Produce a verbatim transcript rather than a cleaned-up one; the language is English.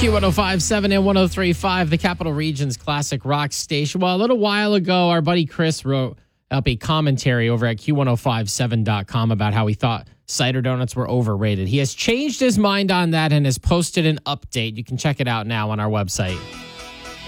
Q one oh five point seven and one oh three point five, the Capital Region's classic rock station. Well, a little while ago, our buddy Chris wrote up a commentary over at Q one oh five seven dot com about how he thought cider donuts were overrated. He has changed his mind on that and has posted an update. You can check it out now on our website.